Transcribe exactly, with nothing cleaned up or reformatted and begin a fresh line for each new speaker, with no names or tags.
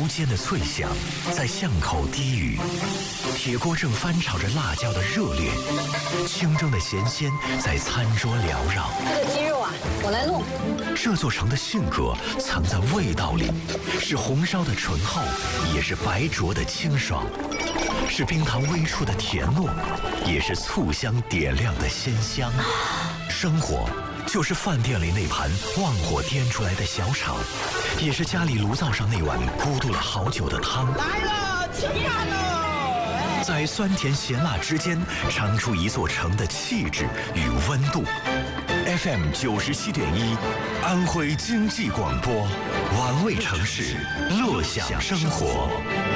无间的脆响在巷口低语，铁锅正翻炒着辣椒的热烈，清蒸的咸鲜在餐桌缭绕。
这个鸡肉啊，我来弄。
这座城的性格藏在味道里，是红烧的醇厚，也是白灼的清爽，是冰糖微出的甜糯，也是醋香点亮的鲜香。生活就是饭店里那盘旺火颠出来的小炒，也是家里炉灶上那碗咕嘟了好久的汤。
来了，吃饭喽！
在酸甜咸辣之间，尝出一座城的气质与温度。F M 九十七点一，安徽经济广播，玩味城市，乐享生活。